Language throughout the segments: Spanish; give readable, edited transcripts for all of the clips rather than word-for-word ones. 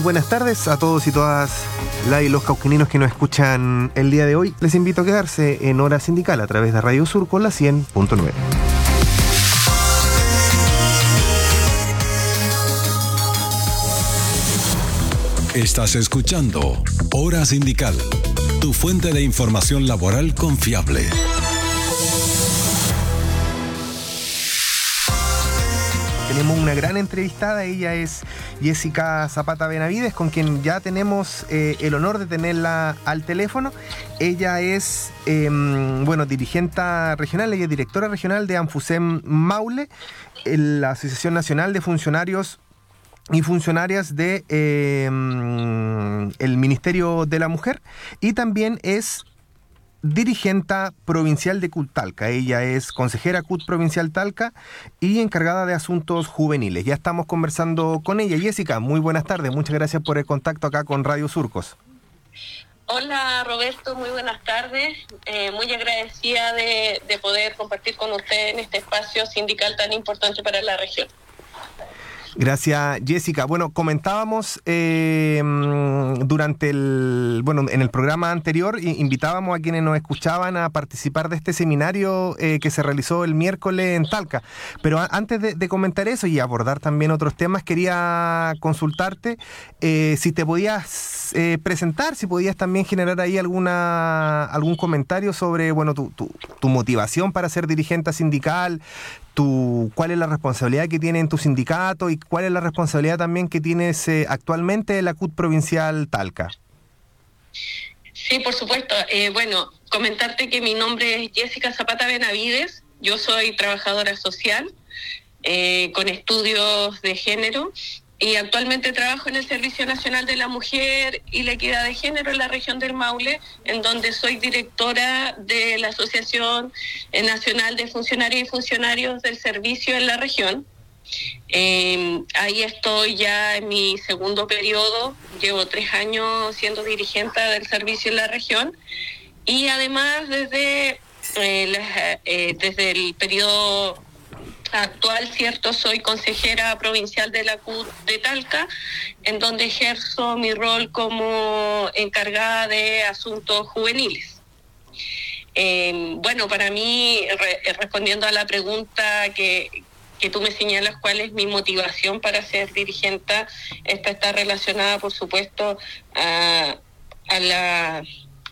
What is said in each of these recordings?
buenas tardes a todos y todas las y los cauqueninos que nos escuchan el día de hoy. Les invito a quedarse en Hora Sindical a través de Radio Sur con la 100.9. Estás escuchando Hora Sindical, tu fuente de información laboral confiable. Tenemos una gran entrevistada, ella es Jessica Zapata Benavides, con quien ya tenemos el honor de tenerla al teléfono. Ella es, dirigente regional, ella es directora regional de ANFUSEM Maule, la Asociación Nacional de Funcionarios y Funcionarias de el Ministerio de la Mujer, y también es dirigenta provincial de CUT Talca. Ella es consejera CUT Provincial Talca y encargada de asuntos juveniles. Ya estamos conversando con ella. Jessica, muy buenas tardes. Muchas gracias por el contacto acá con Radio Surcos. Hola Roberto, muy buenas tardes. Muy agradecida de poder compartir con usted en este espacio sindical tan importante para la región. Gracias, Jessica. Bueno, comentábamos durante en el programa anterior, invitábamos a quienes nos escuchaban a participar de este seminario que se realizó el miércoles en Talca. Pero antes de comentar eso y abordar también otros temas, quería consultarte si te podías presentar, si podías también generar ahí algún comentario sobre tu motivación para ser dirigente sindical, cuál es la responsabilidad que tiene en tu sindicato y cuál es la responsabilidad también que tienes actualmente en la CUT Provincial Talca. Sí, por supuesto. Comentarte que mi nombre es Jessica Zapata Benavides. Yo soy trabajadora social con estudios de género y actualmente trabajo en el Servicio Nacional de la Mujer y la Equidad de Género en la región del Maule, en donde soy directora de la Asociación Nacional de Funcionarios y Funcionarios del Servicio en la región. Ahí estoy ya en mi segundo periodo, llevo 3 años siendo dirigente del servicio en la región y además desde el periodo actual, cierto, soy consejera provincial de la CUT de Talca, en donde ejerzo mi rol como encargada de asuntos juveniles. Para mí, respondiendo a la pregunta que tú me señalas, cuál es mi motivación para ser dirigente, esta está relacionada, por supuesto, a la...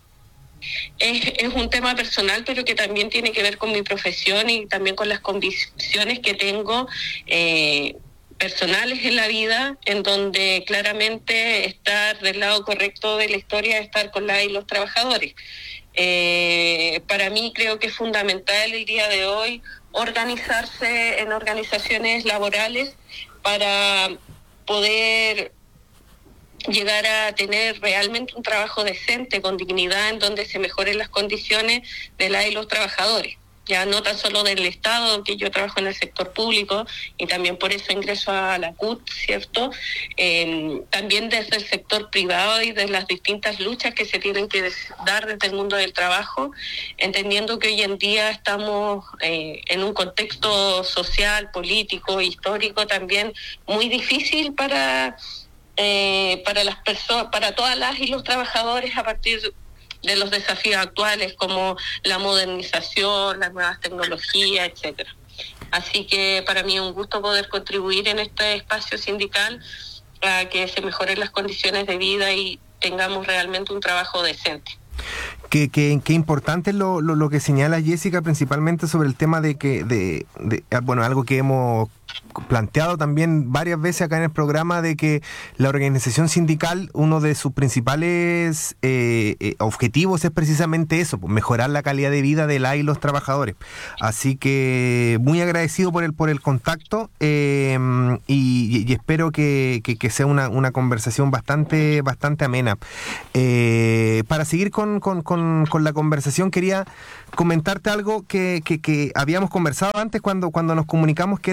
Es un tema personal, pero que también tiene que ver con mi profesión y también con las convicciones que tengo personales en la vida, en donde claramente estar del lado correcto de la historia es estar con las y los trabajadores. Para mí creo que es fundamental el día de hoy organizarse en organizaciones laborales para poder llegar a tener realmente un trabajo decente, con dignidad, en donde se mejoren las condiciones de las y los trabajadores. Ya no tan solo del Estado, que yo trabajo en el sector público y también por eso ingreso a la CUT, ¿cierto? También desde el sector privado y de las distintas luchas que se tienen que dar desde el mundo del trabajo, entendiendo que hoy en día estamos en un contexto social, político, histórico también muy difícil para las personas, para todas las y los trabajadores, a partir de los desafíos actuales como la modernización, las nuevas tecnologías, etcétera. Así que para mí es un gusto poder contribuir en este espacio sindical a que se mejoren las condiciones de vida y tengamos realmente un trabajo decente. Qué importante es lo que señala Jessica, principalmente sobre el tema de algo que hemos planteado también varias veces acá en el programa, de que la organización sindical, uno de sus principales objetivos es precisamente eso, mejorar la calidad de vida de y los trabajadores. Así que muy agradecido por el contacto y espero que sea una conversación bastante amena. Para seguir con la conversación, quería comentarte algo que habíamos conversado antes cuando nos comunicamos, que era el tema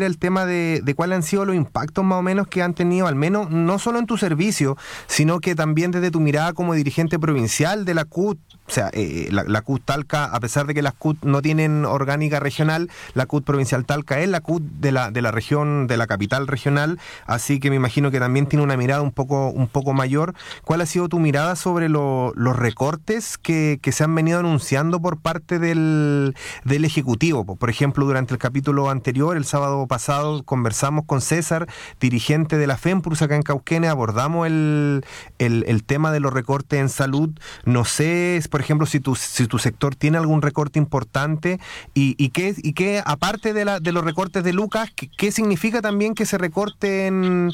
tema de cuáles han sido los impactos más o menos que han tenido, al menos no solo en tu servicio, sino que también desde tu mirada como dirigente provincial de la CUT. O sea, la CUT Talca, a pesar de que las CUT no tienen orgánica regional, la CUT provincial Talca es la CUT de la región, de la capital regional, así que me imagino que también tiene una mirada un poco mayor. ¿Cuál ha sido tu mirada sobre los recortes que se han venido anunciando por parte del Ejecutivo? Por ejemplo, durante el capítulo anterior, el sábado pasado, conversamos con César, dirigente de la FEMPRUS acá en Cauquenes, abordamos el tema de los recortes en salud. No sé, por ejemplo, si tu sector tiene algún recorte importante y qué aparte de los recortes de Lucas, ¿qué significa también que se recorten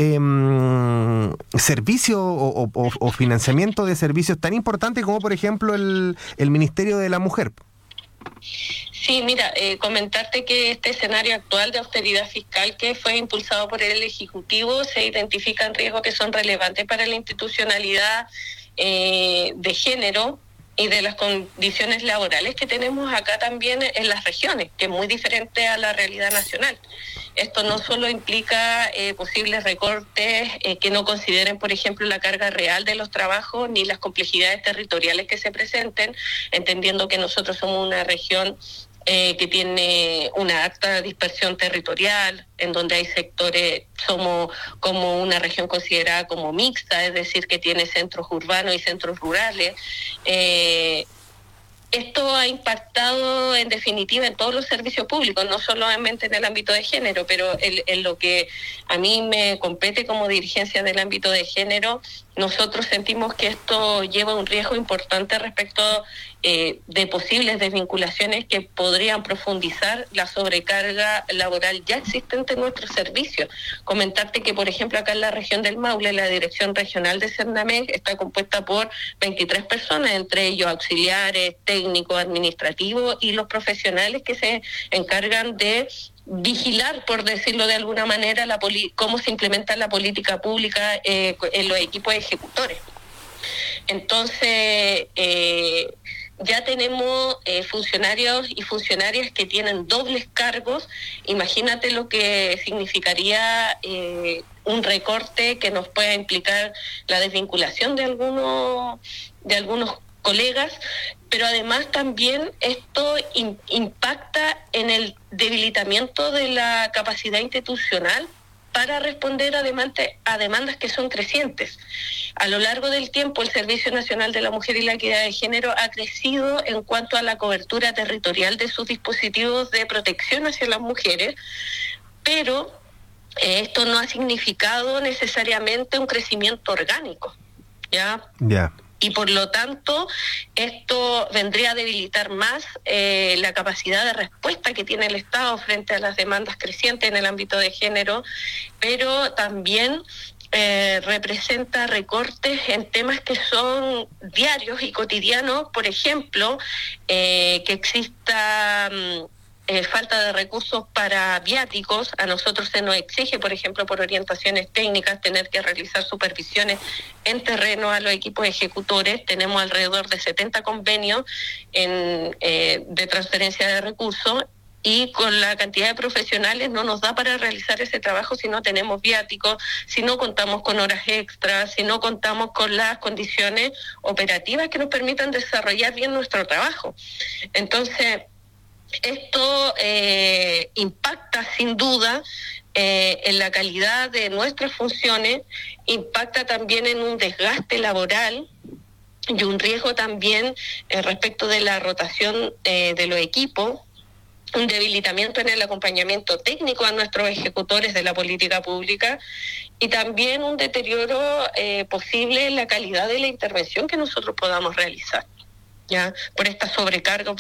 servicios o financiamiento de servicios tan importantes como, por ejemplo, el Ministerio de la Mujer? Sí, mira, comentarte que este escenario actual de austeridad fiscal que fue impulsado por el Ejecutivo se identifican riesgos que son relevantes para la institucionalidad de género y de las condiciones laborales que tenemos acá también en las regiones, que es muy diferente a la realidad nacional. Esto no solo implica posibles recortes que no consideren, por ejemplo, la carga real de los trabajos ni las complejidades territoriales que se presenten, entendiendo que nosotros somos una región que tiene una alta dispersión territorial, en donde hay sectores, somos como una región considerada como mixta, es decir, que tiene centros urbanos y centros rurales. Esto ha impactado en definitiva en todos los servicios públicos, no solamente en el ámbito de género, pero en lo que a mí me compete como dirigencia del ámbito de género, nosotros sentimos que esto lleva un riesgo importante respecto de posibles desvinculaciones que podrían profundizar la sobrecarga laboral ya existente en nuestros servicios. Comentarte que, por ejemplo, acá en la región del Maule, la Dirección Regional de Cernamec está compuesta por 23 personas, entre ellos auxiliares, técnicos, administrativos y los profesionales que se encargan de vigilar, por decirlo de alguna manera, cómo se implementa la política pública en los equipos ejecutores. Entonces, ya tenemos funcionarios y funcionarias que tienen dobles cargos. Imagínate lo que significaría un recorte que nos pueda implicar la desvinculación de algunos colegas, pero además también esto impacta en el debilitamiento de la capacidad institucional para responder a demandas que son crecientes. A lo largo del tiempo, el Servicio Nacional de la Mujer y la Equidad de Género ha crecido en cuanto a la cobertura territorial de sus dispositivos de protección hacia las mujeres, pero esto no ha significado necesariamente un crecimiento orgánico, ¿ya? Ya. Y por lo tanto, esto vendría a debilitar más la capacidad de respuesta que tiene el Estado frente a las demandas crecientes en el ámbito de género, pero también representa recortes en temas que son diarios y cotidianos, por ejemplo, que exista falta de recursos para viáticos. A nosotros se nos exige, por ejemplo, por orientaciones técnicas, tener que realizar supervisiones en terreno a los equipos ejecutores. Tenemos alrededor de 70 convenios de transferencia de recursos, y con la cantidad de profesionales no nos da para realizar ese trabajo si no tenemos viáticos, si no contamos con horas extras, si no contamos con las condiciones operativas que nos permitan desarrollar bien nuestro trabajo. Entonces, esto impacta sin duda en la calidad de nuestras funciones, impacta también en un desgaste laboral y un riesgo también respecto de la rotación de los equipos, un debilitamiento en el acompañamiento técnico a nuestros ejecutores de la política pública y también un deterioro posible en la calidad de la intervención que nosotros podamos realizar, ¿ya? Por esta sobrecarga,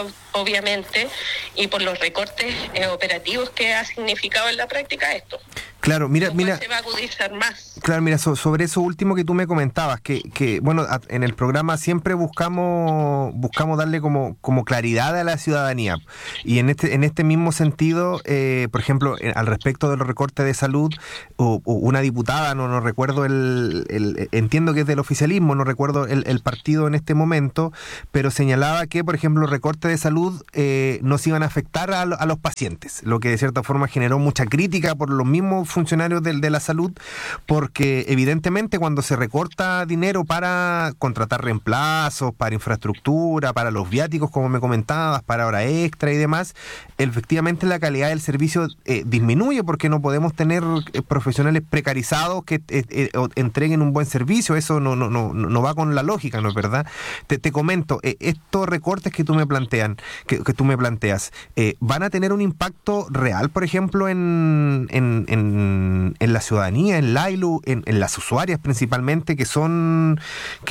obviamente, y por los recortes operativos que ha significado en la práctica esto. Claro, mira, se va a agudizar más. Claro, mira, sobre eso último que tú me comentabas, que bueno, en el programa siempre buscamos darle como claridad a la ciudadanía. Y en este mismo sentido, por ejemplo, al respecto de los recortes de salud, o una diputada, no recuerdo entiendo que es del oficialismo, no recuerdo el partido en este momento, pero señalaba que, por ejemplo, los recortes de salud no se iban a afectar a los pacientes, lo que de cierta forma generó mucha crítica por los mismos funcionarios de la salud, porque evidentemente cuando se recorta dinero para contratar reemplazos, para infraestructura, para los viáticos, como me comentabas, para hora extra y demás, efectivamente la calidad del servicio disminuye, porque no podemos tener profesionales precarizados que entreguen un buen servicio. Eso no va con la lógica, ¿no es verdad? Te comento, estos recortes que tú me planteas, ¿van a tener un impacto real, por ejemplo, en la ciudadanía, en la ILU, en las usuarias principalmente, que son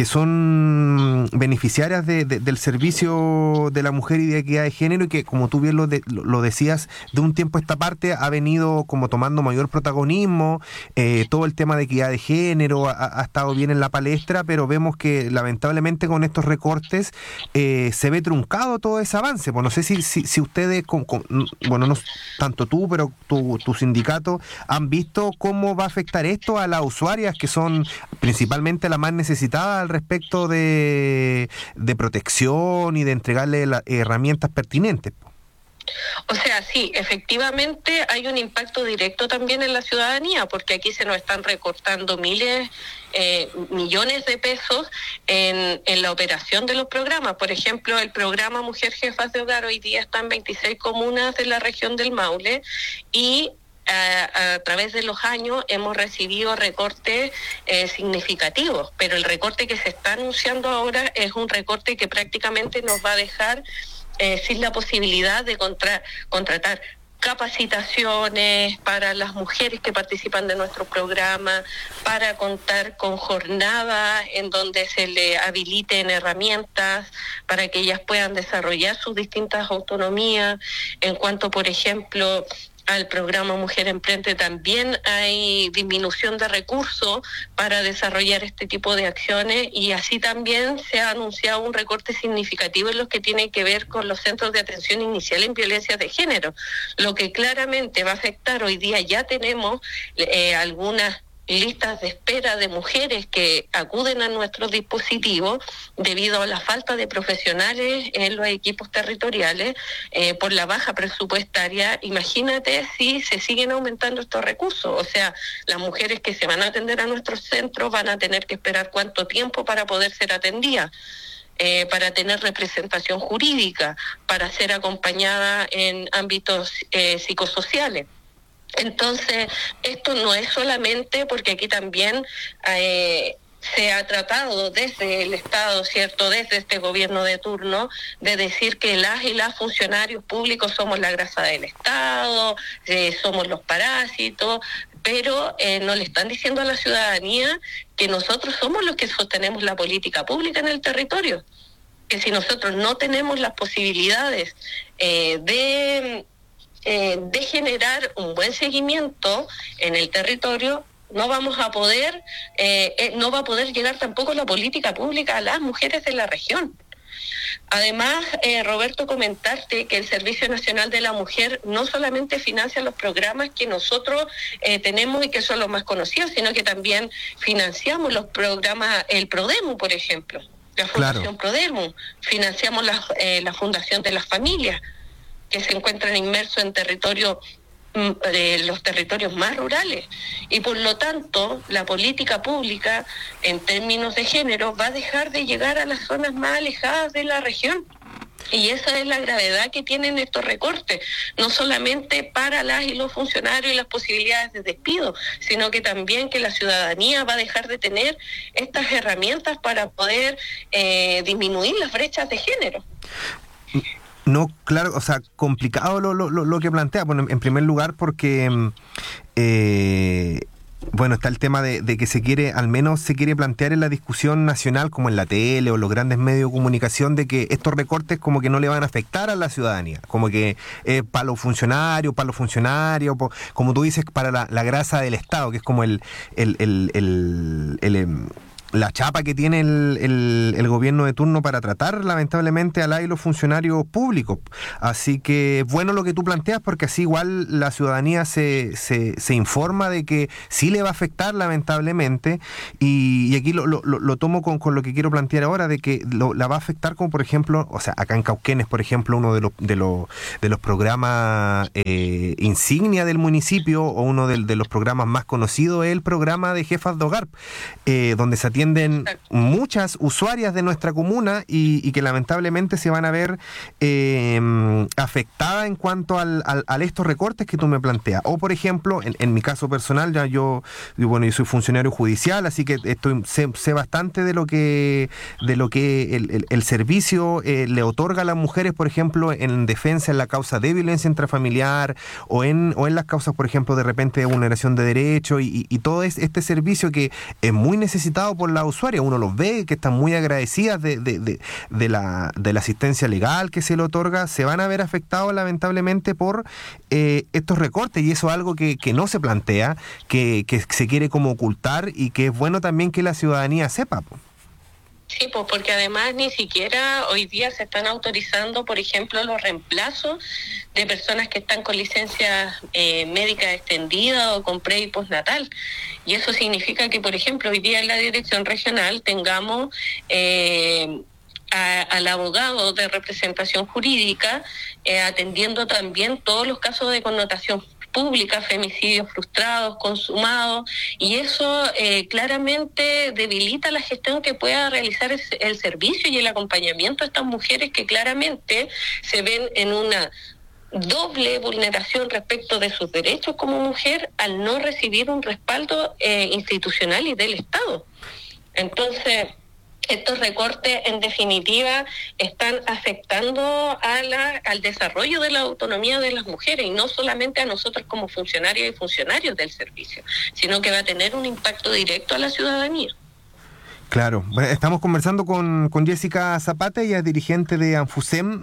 beneficiarias del servicio de la mujer y de equidad de género, y que, como tú bien lo decías, de un tiempo a esta parte ha venido como tomando mayor protagonismo? Todo el tema de equidad de género ha estado bien en la palestra, pero vemos que lamentablemente con estos recortes se ve truncado todo ese avance. Pues no sé si ustedes, bueno, no tanto tú, pero tu sindicato, han visto cómo va a afectar esto a las usuarias, que son principalmente las más necesitadas al respecto de protección y de entregarle las herramientas pertinentes. O sea, sí, efectivamente hay un impacto directo también en la ciudadanía, porque aquí se nos están recortando millones de pesos en la operación de los programas. Por ejemplo, el programa Mujer Jefas de Hogar hoy día está en 26 comunas de la región del Maule, y a través de los años hemos recibido recortes significativos, pero el recorte que se está anunciando ahora es un recorte que prácticamente nos va a dejar sin la posibilidad de contratar capacitaciones para las mujeres que participan de nuestro programa, para contar con jornadas en donde se le habiliten herramientas para que ellas puedan desarrollar sus distintas autonomías. En cuanto, por ejemplo, al programa Mujer Emprende, también hay disminución de recursos para desarrollar este tipo de acciones, y así también se ha anunciado un recorte significativo en lo que tiene que ver con los centros de atención inicial en violencias de género, lo que claramente va a afectar. Hoy día ya tenemos algunas listas de espera de mujeres que acuden a nuestros dispositivos debido a la falta de profesionales en los equipos territoriales, por la baja presupuestaria. Imagínate si se siguen aumentando estos recursos. O sea, las mujeres que se van a atender a nuestros centros van a tener que esperar cuánto tiempo para poder ser atendidas, para tener representación jurídica, para ser acompañada en ámbitos psicosociales. Entonces, esto no es solamente porque aquí también se ha tratado desde el Estado, ¿cierto?, desde este gobierno de turno, de decir que las y las funcionarios públicos somos la grasa del Estado, somos los parásitos, pero no le están diciendo a la ciudadanía que nosotros somos los que sostenemos la política pública en el territorio, que si nosotros no tenemos las posibilidades de generar un buen seguimiento en el territorio, no vamos a poder, no va a poder llegar tampoco la política pública a las mujeres de la región. Además, Roberto, comentarte que el Servicio Nacional de la Mujer no solamente financia los programas que nosotros tenemos y que son los más conocidos, sino que también financiamos los programas, el Prodemu, por ejemplo, la Fundación Prodemu, financiamos la Fundación de las Familias, que se encuentran inmersos en los territorios más rurales, y por lo tanto la política pública en términos de género va a dejar de llegar a las zonas más alejadas de la región. Y esa es la gravedad que tienen estos recortes, no solamente para las y los funcionarios y las posibilidades de despido, sino que también que la ciudadanía va a dejar de tener estas herramientas para poder disminuir las brechas de género. No, claro, o sea, complicado lo que plantea. Bueno, en primer lugar porque Bueno, está el tema de que al menos se quiere plantear en la discusión nacional, como en la tele o los grandes medios de comunicación, de que estos recortes como que no le van a afectar a la ciudadanía, como que para los funcionarios, como tú dices, para la grasa del Estado, que es como la chapa que tiene el gobierno de turno para tratar lamentablemente a los funcionarios públicos. Así que bueno lo que tú planteas, porque así igual la ciudadanía se informa de que sí le va a afectar lamentablemente, y aquí lo tomo con lo que quiero plantear ahora, de que la va a afectar, como por ejemplo, o sea, acá en Cauquenes, por ejemplo, uno de los programas insignia del municipio, o uno de los programas más conocidos, es el programa de jefas de hogar, donde se atienden muchas usuarias de nuestra comuna y que lamentablemente se van a ver afectadas en cuanto a estos recortes que tú me planteas. O por ejemplo, en mi caso personal, yo soy funcionario judicial, así que sé bastante de lo que el servicio le otorga a las mujeres, por ejemplo, en defensa en la causa de violencia intrafamiliar, o en las causas, por ejemplo, de repente de vulneración de derechos, y todo este servicio que es muy necesitado por la usuaria. Uno los ve que están muy agradecidas de la asistencia legal que se le otorga. Se van a ver afectados lamentablemente por estos recortes, y eso es algo que no se plantea, que se quiere como ocultar, y que es bueno también que la ciudadanía sepa. Sí, pues porque además ni siquiera hoy día se están autorizando, por ejemplo, los reemplazos de personas que están con licencia médica extendida o con pre y postnatal. Y eso significa que, por ejemplo, hoy día en la dirección regional tengamos al abogado de representación jurídica atendiendo también todos los casos de connotación pública, femicidios frustrados, consumados, y eso claramente debilita la gestión que pueda realizar el servicio y el acompañamiento a estas mujeres que claramente se ven en una doble vulneración respecto de sus derechos como mujer al no recibir un respaldo institucional y del Estado. Entonces, estos recortes, en definitiva, están afectando al desarrollo de la autonomía de las mujeres, y no solamente a nosotros como funcionarios y funcionarios del servicio, sino que va a tener un impacto directo a la ciudadanía. Claro, bueno, estamos conversando con Jessica Zapata, ella es dirigente de ANFUSEM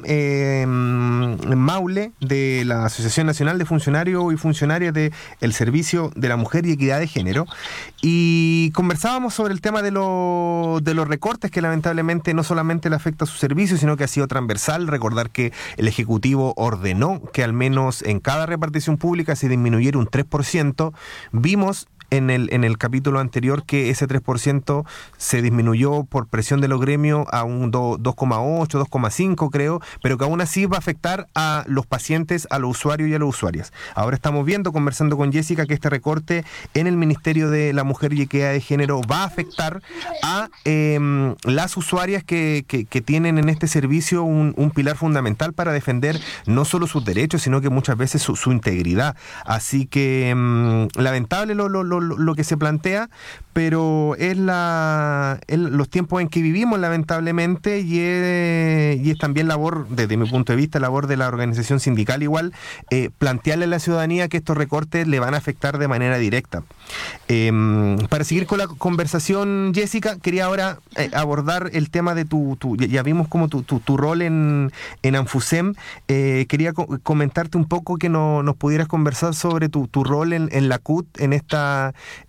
en Maule, de la Asociación Nacional de Funcionarios y Funcionarias del Servicio de la Mujer y Equidad de Género, y conversábamos sobre el tema de los recortes que lamentablemente no solamente le afecta a su servicio, sino que ha sido transversal. Recordar que el Ejecutivo ordenó que al menos en cada repartición pública se disminuyera un 3%. Vimos en el capítulo anterior que ese 3% se disminuyó por presión de los gremios a un 2,8, 2,5 creo, pero que aún así va a afectar a los pacientes, a los usuarios y a las usuarias. Ahora estamos viendo, conversando con Jessica, que este recorte en el Ministerio de la Mujer y Equidad de Género va a afectar a las usuarias que tienen en este servicio un pilar fundamental para defender no solo sus derechos, sino que muchas veces su integridad. Así que lamentable lo que se plantea, pero es los tiempos en que vivimos, lamentablemente, y es también labor, desde mi punto de vista, labor de la organización sindical igual, plantearle a la ciudadanía que estos recortes le van a afectar de manera directa. Para seguir con la conversación, Jessica, quería ahora abordar el tema de ya vimos como tu rol en ANFUSEM. Quería comentarte un poco, que nos pudieras conversar sobre tu rol en la CUT, en esta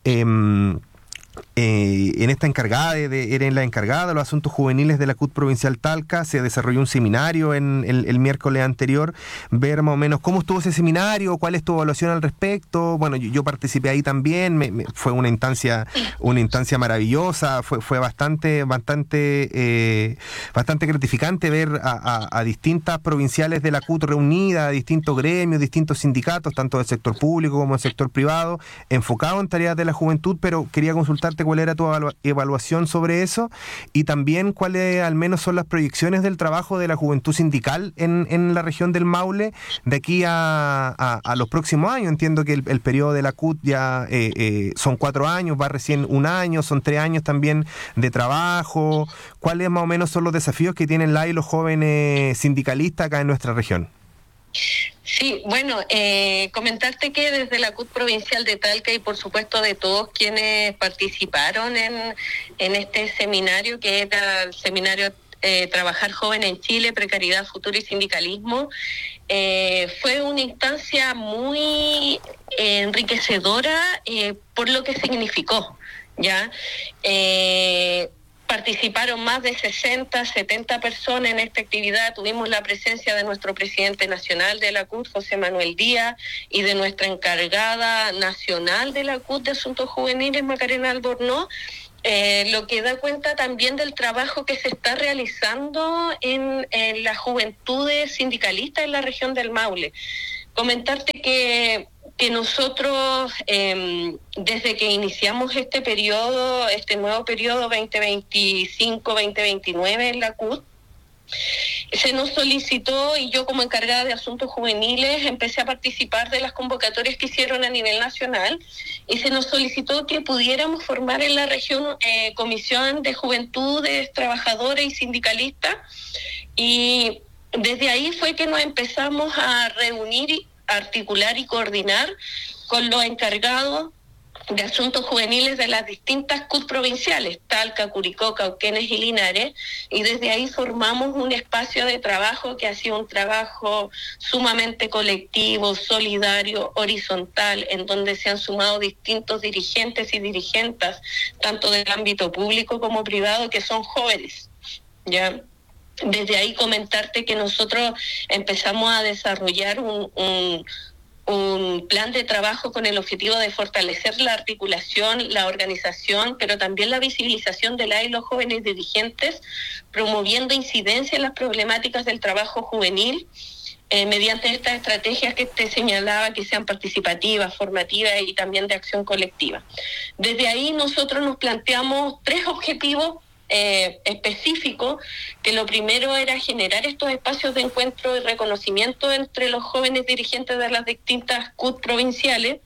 encargada, eres la encargada de los asuntos juveniles de la CUT Provincial Talca. Se desarrolló un seminario el miércoles anterior, ver más o menos cómo estuvo ese seminario, cuál es tu evaluación al respecto. Bueno, yo participé ahí también, fue una instancia maravillosa, fue bastante gratificante ver a distintas provinciales de la CUT reunidas, a distintos gremios, distintos sindicatos, tanto del sector público como del sector privado, enfocados en tareas de la juventud. Pero quería consultarte cuál era tu evaluación sobre eso, y también cuáles al menos son las proyecciones del trabajo de la juventud sindical en la región del Maule de aquí a los próximos años. Entiendo que el periodo de la CUT ya son 4 años, va recién 1 año, son 3 años también de trabajo. ¿Cuáles más o menos son los desafíos que tienen los jóvenes sindicalistas acá en nuestra región? Sí, bueno, comentarte que desde la CUT Provincial de Talca y por supuesto de todos quienes participaron en este seminario, que era el seminario Trabajar Joven en Chile, Precariedad, Futuro y Sindicalismo, fue una instancia muy enriquecedora por lo que significó, ¿ya? Participaron más de 60, 70 personas en esta actividad. Tuvimos la presencia de nuestro presidente nacional de la CUT, José Manuel Díaz, y de nuestra encargada nacional de la CUT de Asuntos Juveniles, Macarena Albornoz, lo que da cuenta también del trabajo que se está realizando en las juventudes sindicalistas en la región del Maule. Comentarte que nosotros, desde que iniciamos este nuevo periodo 2025-2029 en la CUT, se nos solicitó, y yo como encargada de asuntos juveniles empecé a participar de las convocatorias que hicieron a nivel nacional, y se nos solicitó que pudiéramos formar en la región comisión de juventudes, trabajadores y sindicalistas, y desde ahí fue que nos empezamos a reunir, articular y coordinar con los encargados de asuntos juveniles de las distintas CUT provinciales, Talca, Curicó, Cauquenes y Linares, y desde ahí formamos un espacio de trabajo que ha sido un trabajo sumamente colectivo, solidario, horizontal, en donde se han sumado distintos dirigentes y dirigentas, tanto del ámbito público como privado, que son jóvenes, ¿ya? Desde ahí comentarte que nosotros empezamos a desarrollar un plan de trabajo con el objetivo de fortalecer la articulación, la organización, pero también la visibilización de las y los jóvenes dirigentes, promoviendo incidencia en las problemáticas del trabajo juvenil, mediante estas estrategias que te señalaba, que sean participativas, formativas y también de acción colectiva. Desde ahí nosotros nos planteamos 3 objetivos específico, que lo primero era generar estos espacios de encuentro y reconocimiento entre los jóvenes dirigentes de las distintas CUT provinciales.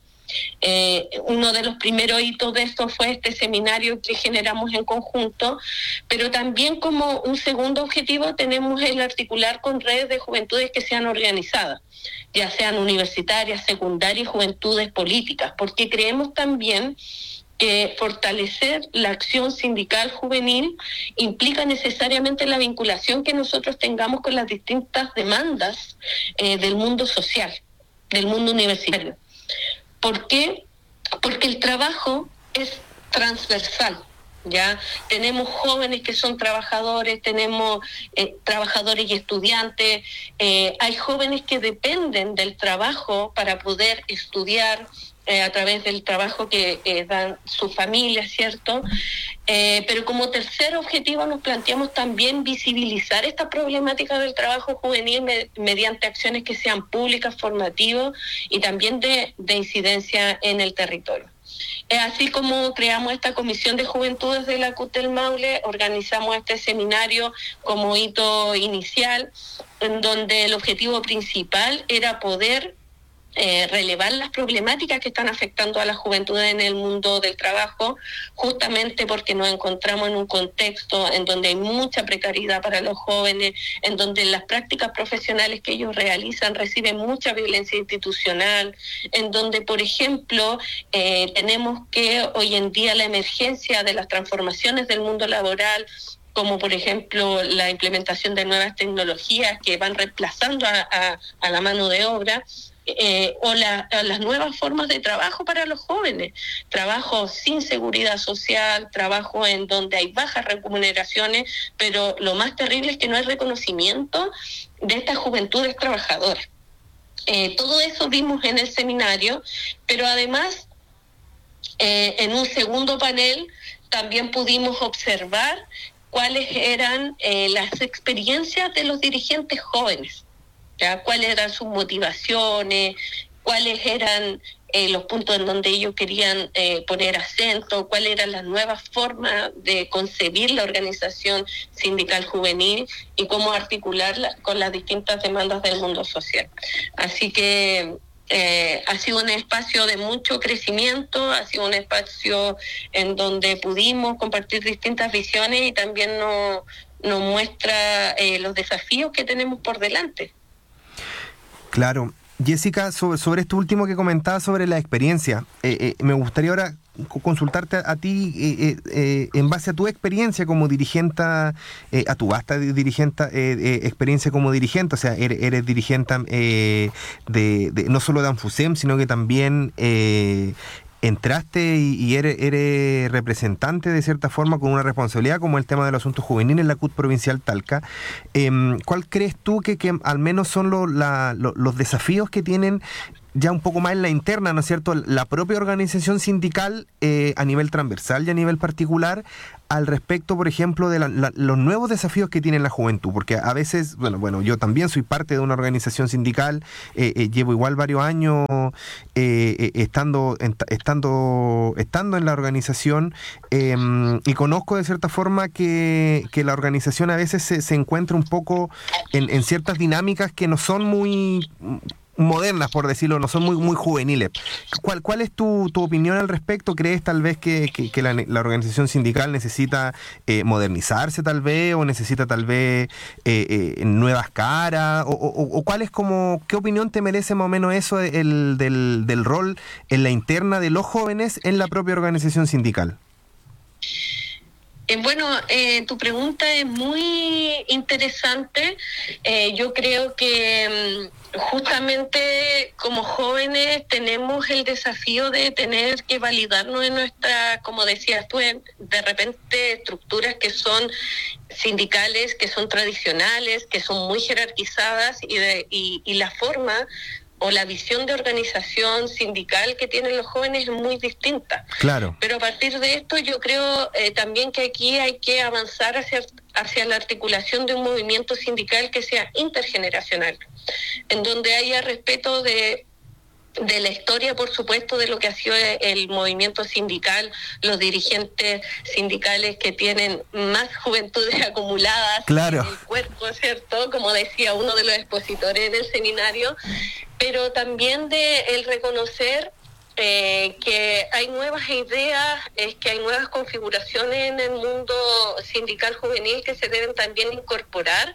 Uno de los primeros hitos de esto fue este seminario que generamos en conjunto, pero también como un segundo objetivo tenemos el articular con redes de juventudes que sean organizadas, ya sean universitarias, secundarias, juventudes políticas, porque creemos también que fortalecer la acción sindical juvenil implica necesariamente la vinculación que nosotros tengamos con las distintas demandas del mundo social, del mundo universitario. ¿Por qué? Porque el trabajo es transversal. Ya tenemos jóvenes que son trabajadores, tenemos trabajadores y estudiantes, hay jóvenes que dependen del trabajo para poder estudiar, a través del trabajo que dan sus familias, ¿cierto? Pero como tercer objetivo nos planteamos también visibilizar esta problemática del trabajo juvenil mediante acciones que sean públicas, formativas y también de incidencia en el territorio. Así como creamos esta comisión de juventudes de la CUT del Maule, organizamos este seminario como hito inicial, en donde el objetivo principal era poder relevar las problemáticas que están afectando a la juventud en el mundo del trabajo, justamente porque nos encontramos en un contexto en donde hay mucha precariedad para los jóvenes, en donde las prácticas profesionales que ellos realizan reciben mucha violencia institucional, en donde, por ejemplo, tenemos que hoy en día la emergencia de las transformaciones del mundo laboral, como por ejemplo la implementación de nuevas tecnologías que van reemplazando a la mano de obra, o las nuevas formas de trabajo para los jóvenes, trabajo sin seguridad social, trabajo en donde hay bajas remuneraciones, pero lo más terrible es que no hay reconocimiento de estas juventudes trabajadoras. Todo eso vimos en el seminario, pero además en un segundo panel también pudimos observar cuáles eran las experiencias de los dirigentes jóvenes, ¿ya? Cuáles eran sus motivaciones, cuáles eran los puntos en donde ellos querían poner acento, cuáles eran las nuevas formas de concebir la organización sindical juvenil y cómo articularla con las distintas demandas del mundo social. Así que ha sido un espacio de mucho crecimiento, ha sido un espacio en donde pudimos compartir distintas visiones y también nos muestra los desafíos que tenemos por delante. Claro. Jessica, sobre esto último que comentabas sobre la experiencia, me gustaría ahora consultarte a ti en base a tu experiencia como dirigente, a tu vasta experiencia como dirigente, o sea, eres dirigente no solo de Anfusem, sino que también entraste y eres representante de cierta forma con una responsabilidad como el tema de los asuntos juveniles en la CUT provincial Talca. ¿Cuál crees tú que al menos son los desafíos que tienen ya un poco más en la interna, ¿no es cierto?, la propia organización sindical a nivel transversal y a nivel particular al respecto, por ejemplo, de los nuevos desafíos que tiene la juventud? Porque a veces, bueno, yo también soy parte de una organización sindical, llevo igual varios años estando en la organización, y conozco de cierta forma que la organización a veces se encuentra un poco en ciertas dinámicas que no son muy modernas, por decirlo, no son muy juveniles. ¿Cuál es tu opinión al respecto? ¿Crees tal vez que la organización sindical necesita modernizarse tal vez, o necesita tal vez nuevas caras? ¿O cuál es qué opinión te merece más o menos eso del rol en la interna de los jóvenes en la propia organización sindical? Bueno, tu pregunta es muy interesante. Yo creo que justamente como jóvenes tenemos el desafío de tener que validarnos en nuestra, como decías tú, de repente estructuras que son sindicales, que son tradicionales, que son muy jerarquizadas, y la forma o la visión de organización sindical que tienen los jóvenes es muy distinta. Claro. Pero a partir de esto yo creo también que aquí hay que avanzar hacia la articulación de un movimiento sindical que sea intergeneracional, en donde haya respeto de la historia, por supuesto, de lo que ha sido el movimiento sindical, los dirigentes sindicales que tienen más juventudes acumuladas, claro, en el cuerpo, ¿cierto? Como decía uno de los expositores del seminario, pero también de el reconocer que hay nuevas ideas, que hay nuevas configuraciones en el mundo sindical juvenil que se deben también incorporar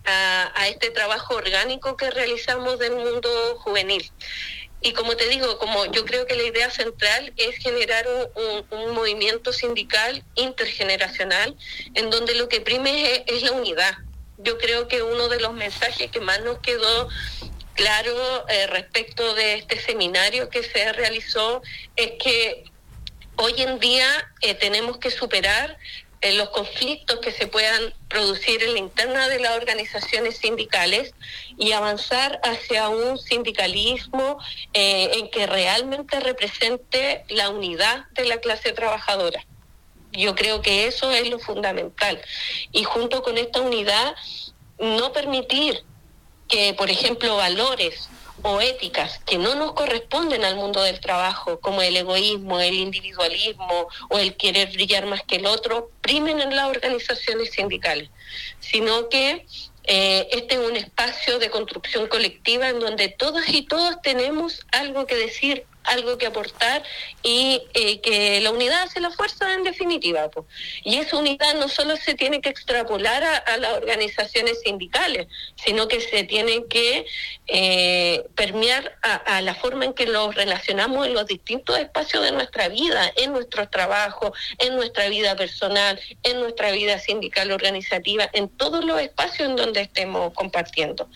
a este trabajo orgánico que realizamos del mundo juvenil. Y como te digo, como yo creo que la idea central es generar un movimiento sindical intergeneracional en donde lo que prime es la unidad. Yo creo que uno de los mensajes que más nos quedó claro respecto de este seminario que se realizó es que hoy en día tenemos que superar los conflictos que se puedan producir en la interna de las organizaciones sindicales y avanzar hacia un sindicalismo en que realmente represente la unidad de la clase trabajadora. Yo creo que eso es lo fundamental. Y junto con esta unidad, no permitir que, por ejemplo, valores o éticas que no nos corresponden al mundo del trabajo, como el egoísmo, el individualismo o el querer brillar más que el otro, primen en las organizaciones sindicales, sino que este es un espacio de construcción colectiva en donde todas y todos tenemos algo que decir, algo que aportar, y que la unidad hace la fuerza en definitiva, pues. Y esa unidad no solo se tiene que extrapolar a las organizaciones sindicales, sino que se tiene que permear a la forma en que nos relacionamos en los distintos espacios de nuestra vida, en nuestros trabajos, en nuestra vida personal, en nuestra vida sindical organizativa, en todos los espacios en donde estemos compartiendo.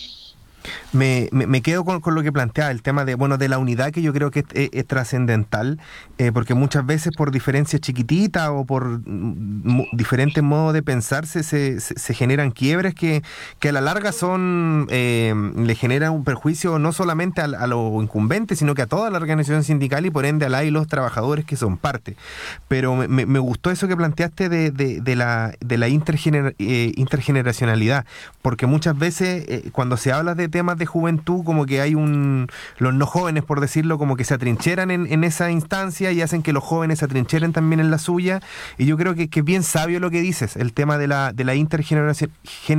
Me quedo con lo que plantea el tema de la unidad, que yo creo que es trascendental, porque muchas veces por diferencias chiquititas o por diferentes modos de pensarse se generan quiebres que a la larga le generan un perjuicio no solamente a los incumbentes, sino que a toda la organización sindical y por ende a la y los trabajadores que son parte. Pero me gustó eso que planteaste de la intergeneracionalidad, porque muchas veces cuando se habla de temas de juventud, como que hay los no jóvenes, por decirlo, como que se atrincheran en esa instancia y hacen que los jóvenes se atrincheren también en la suya, y yo creo que es bien sabio lo que dices, el tema de la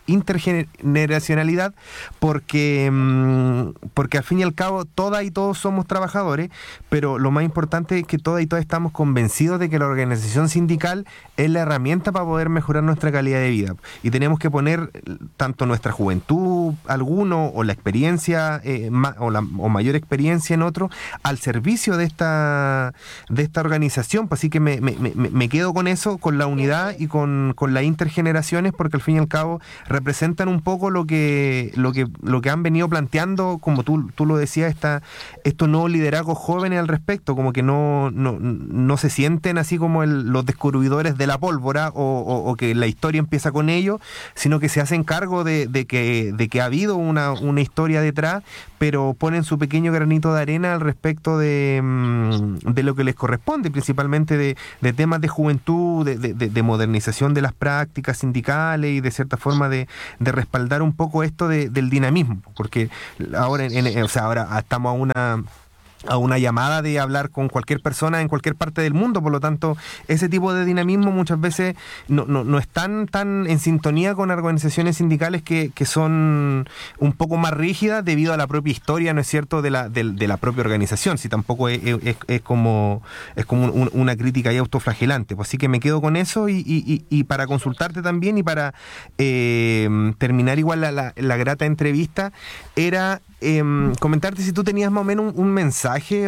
intergeneracionalidad, porque al fin y al cabo todas y todos somos trabajadores, pero lo más importante es que todas y todas estamos convencidos de que la organización sindical es la herramienta para poder mejorar nuestra calidad de vida, y tenemos que poner tanto nuestra juventud, alguno, o la experiencia o mayor experiencia en otro, al servicio de esta organización. Pues así que me quedo con eso, con la unidad y con las intergeneraciones, porque al fin y al cabo representan un poco lo que han venido planteando, como tú lo decías, estos nuevos liderazgos jóvenes al respecto, como que no se sienten así como los descubridores de la pólvora, o que la historia empieza con ellos, sino que se hacen cargo de que ha habido una historia detrás, pero ponen su pequeño granito de arena al respecto de lo que les corresponde, principalmente de temas de juventud, de modernización de las prácticas sindicales, y de cierta forma de respaldar un poco esto del dinamismo, porque ahora ahora estamos a una llamada de hablar con cualquier persona en cualquier parte del mundo. Por lo tanto, ese tipo de dinamismo muchas veces no están tan en sintonía con organizaciones sindicales que son un poco más rígidas debido a la propia historia, ¿no es cierto?, de la propia organización. Si tampoco es como una crítica ahí autoflagelante. Pues así que me quedo con eso, y para consultarte también, y para terminar igual la grata entrevista, era comentarte si tú tenías más o menos un mensaje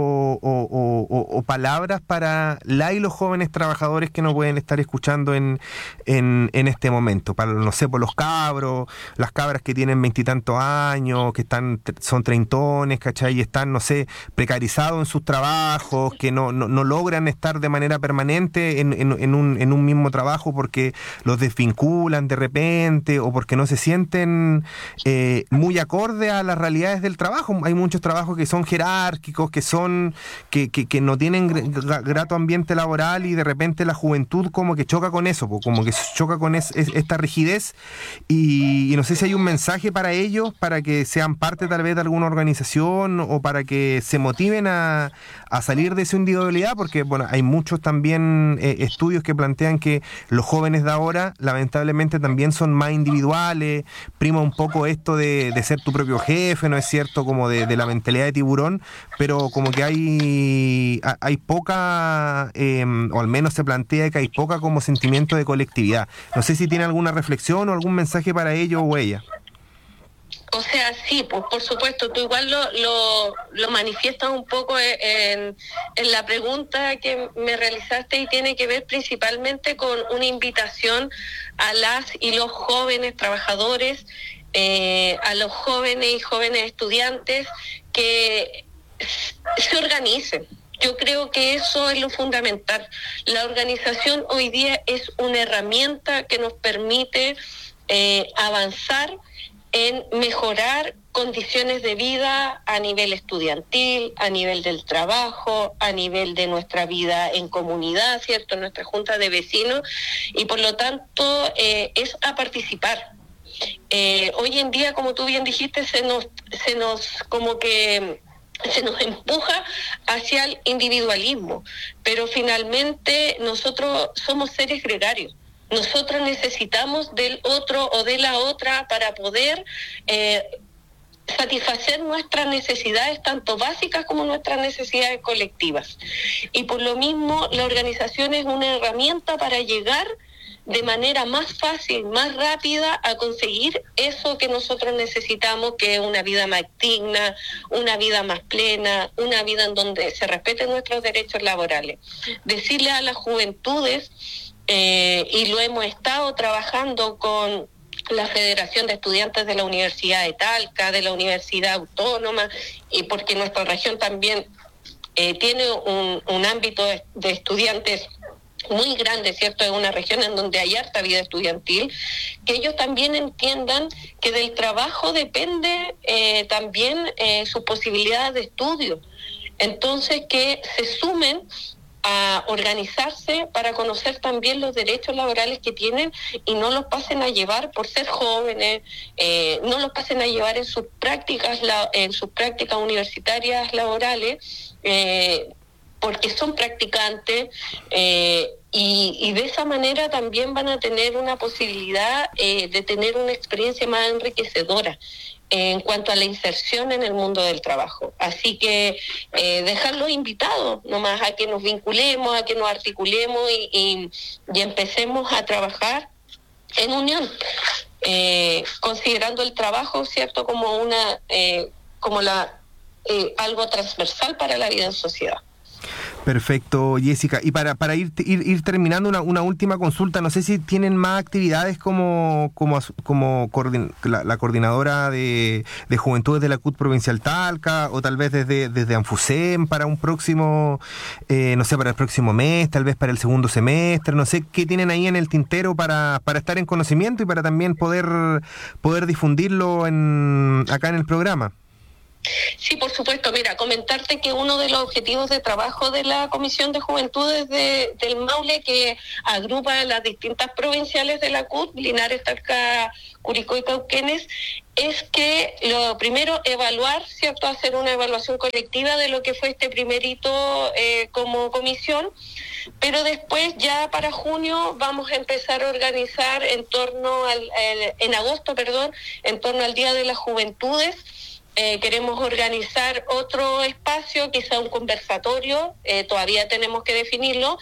o palabras para y los jóvenes trabajadores que nos pueden estar escuchando en este momento, para, no sé, por los cabros, las cabras que tienen 20 y tantos años, que son treintones, ¿cachai? Y están, no sé, precarizados en sus trabajos, que no logran estar de manera permanente en un mismo trabajo porque los desvinculan de repente, o porque no se sienten muy acorde a las realidades del trabajo. Hay muchos trabajos que son jerárquicos, que no tienen grato ambiente laboral, y de repente la juventud como que choca con eso, como que choca con esta rigidez, y no sé si hay un mensaje para ellos, para que sean parte tal vez de alguna organización, o para que se motiven a salir de su individualidad, porque bueno, hay muchos también estudios que plantean que los jóvenes de ahora lamentablemente también son más individuales, prima un poco esto de ser tu propio jefe, ¿no es cierto?, como de la mentalidad de tiburón, pero como que hay poca, o al menos se plantea que hay poca como sentimiento de colectividad. No sé si tiene alguna reflexión o algún mensaje para ellos o ella. O sea, sí, pues por supuesto, tú igual lo manifiestas un poco en la pregunta que me realizaste, y tiene que ver principalmente con una invitación a las y los jóvenes trabajadores, a los jóvenes y jóvenes estudiantes, que se organicen. Yo creo que eso es lo fundamental. La organización hoy día es una herramienta que nos permite avanzar en mejorar condiciones de vida a nivel estudiantil, a nivel del trabajo, a nivel de nuestra vida en comunidad, ¿cierto?, nuestra junta de vecinos, y por lo tanto es a participar. Hoy en día, como tú bien dijiste, se nos empuja hacia el individualismo, pero finalmente nosotros somos seres gregarios. Nosotros necesitamos del otro o de la otra para poder satisfacer nuestras necesidades, tanto básicas como nuestras necesidades colectivas. Y por lo mismo, la organización es una herramienta para llegar de manera más fácil, más rápida, a conseguir eso que nosotros necesitamos, que es una vida más digna, una vida más plena, una vida en donde se respeten nuestros derechos laborales. Decirle a las juventudes, y lo hemos estado trabajando con la Federación de Estudiantes de la Universidad de Talca, de la Universidad Autónoma, y porque nuestra región también tiene un ámbito de estudiantes muy grande, ¿cierto? Es una región en donde hay harta vida estudiantil, que ellos también entiendan que del trabajo depende también su posibilidad de estudio. Entonces, que se sumen a organizarse para conocer también los derechos laborales que tienen, y no los pasen a llevar por ser jóvenes, no los pasen a llevar en sus prácticas universitarias laborales, porque son practicantes, y de esa manera también van a tener una posibilidad de tener una experiencia más enriquecedora en cuanto a la inserción en el mundo del trabajo. Así que dejarlos invitados nomás a que nos vinculemos, a que nos articulemos y empecemos a trabajar en unión, considerando el trabajo, ¿cierto?, como algo transversal para la vida en sociedad. Perfecto, Jessica. Y para ir terminando, una última consulta. No sé si tienen más actividades como la coordinadora de Juventudes de la CUT Provincial Talca, o tal vez desde Anfusem para un próximo, no sé, para el próximo mes, tal vez para el segundo semestre. No sé qué tienen ahí en el tintero para estar en conocimiento y para también poder difundirlo acá en el programa. Sí, por supuesto. Mira, comentarte que uno de los objetivos de trabajo de la Comisión de Juventudes del Maule, que agrupa las distintas provinciales de la CUT, Linares, Talca, Curicó y Cauquenes, es que lo primero, evaluar, ¿cierto?, hacer una evaluación colectiva de lo que fue este primer hito como comisión, pero después ya para junio vamos a empezar a organizar en torno al Día de las Juventudes. Queremos organizar otro espacio, quizá un conversatorio, todavía tenemos que definirlo,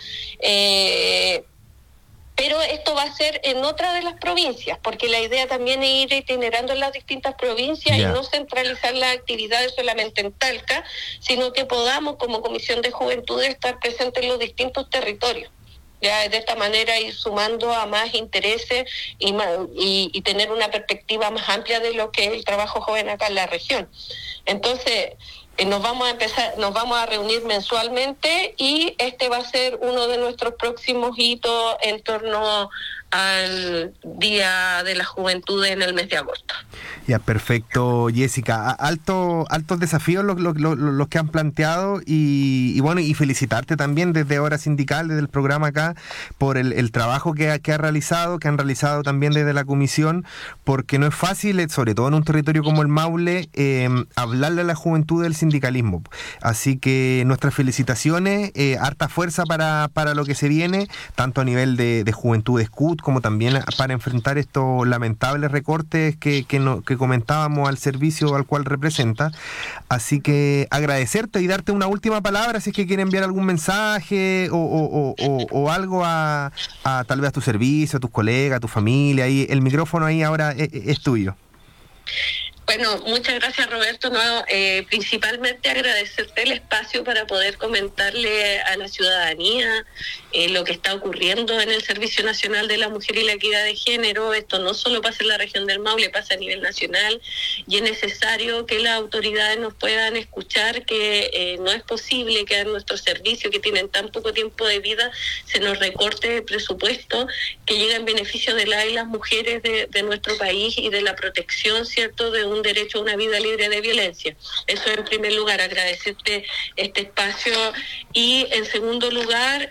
pero esto va a ser en otra de las provincias, porque la idea también es ir itinerando en las distintas provincias y no centralizar las actividades solamente en Talca, sino que podamos como Comisión de Juventud estar presentes en los distintos territorios. Ya de esta manera ir sumando a más intereses y tener una perspectiva más amplia de lo que es el trabajo joven acá en la región. Entonces, nos vamos a reunir mensualmente, y este va a ser uno de nuestros próximos hitos en torno al Día de la Juventud en el mes de agosto. Ya, perfecto, Jessica. Altos desafíos los que han planteado, y bueno, y felicitarte también desde Hora Sindical, desde el programa acá, por el trabajo que han realizado también desde la comisión, porque no es fácil, sobre todo en un territorio como el Maule, hablarle a la juventud del sindicalismo. Así que nuestras felicitaciones, harta fuerza para lo que se viene, tanto a nivel de Juventudes CUT, como también para enfrentar estos lamentables recortes que comentábamos al servicio al cual representa. Así que agradecerte y darte una última palabra, si es que quiere enviar algún mensaje o algo a tal vez a tu servicio, a tus colegas, a tu familia. Ahí el micrófono ahí ahora es tuyo. Bueno, muchas gracias, Roberto. Principalmente agradecerte el espacio para poder comentarle a la ciudadanía lo que está ocurriendo en el Servicio Nacional de la Mujer y la Equidad de Género. Esto no solo pasa en la región del Maule, pasa a nivel nacional, y es necesario que las autoridades nos puedan escuchar que no es posible que a nuestros servicios, que tienen tan poco tiempo de vida, se nos recorte el presupuesto que llega en beneficio de las mujeres de nuestro país y de la protección, ¿cierto?, de un derecho a una vida libre de violencia. Eso en primer lugar, agradecerte este espacio, y en segundo lugar,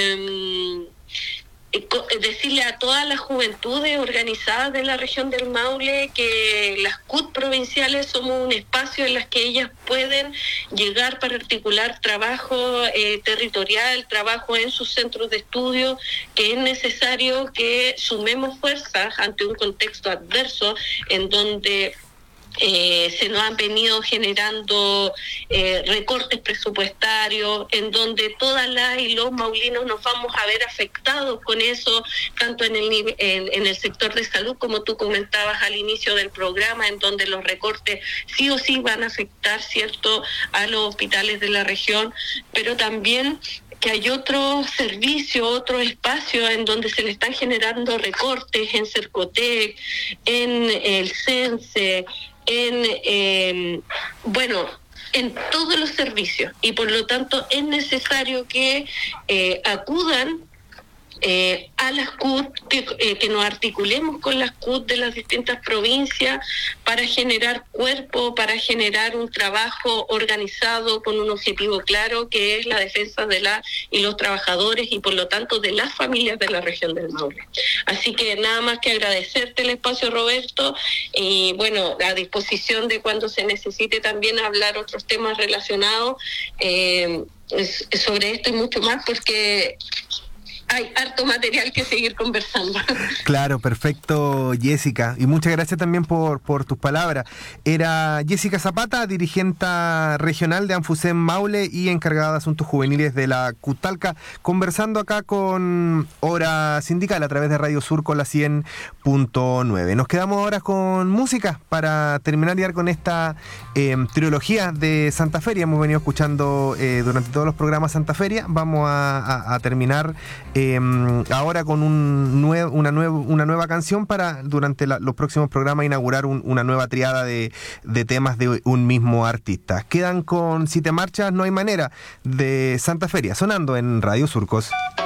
decirle a todas las juventudes organizadas de la región del Maule que las CUT provinciales somos un espacio en las que ellas pueden llegar para articular trabajo territorial, trabajo en sus centros de estudio, que es necesario que sumemos fuerzas ante un contexto adverso en donde se nos han venido generando recortes presupuestarios, en donde todas las y los maulinos nos vamos a ver afectados con eso, tanto en el sector de salud, como tú comentabas al inicio del programa, en donde los recortes sí o sí van a afectar, ¿cierto?, a los hospitales de la región, pero también que hay otros servicios, otros espacios en donde se le están generando recortes, en Cercotec, en el CENSE, en todos los servicios, y por lo tanto es necesario que acudan a las CUT, que nos articulemos con las CUT de las distintas provincias para generar cuerpo, para generar un trabajo organizado con un objetivo claro, que es la defensa de la y los trabajadores y por lo tanto de las familias de la región del Maule. Así que nada más que agradecerte el espacio, Roberto, y bueno, a disposición de cuando se necesite también hablar otros temas relacionados sobre esto y mucho más, porque hay harto material que seguir conversando. Claro, perfecto, Jessica. Y muchas gracias también por tus palabras. Era Jessica Zapata, dirigente regional de Anfusem Maule y encargada de asuntos juveniles de la Cutalca, conversando acá con Hora Sindical a través de Radio Sur con la 100.9. Nos quedamos ahora con música para terminar ya con esta trilogía de Santa Feria. Hemos venido escuchando durante todos los programas Santa Feria. Vamos a terminar ahora con una nueva canción para durante los próximos programas inaugurar una nueva triada de temas de un mismo artista. Quedan con Si te marchas no hay manera de Santa Feria sonando en Radio Surcos.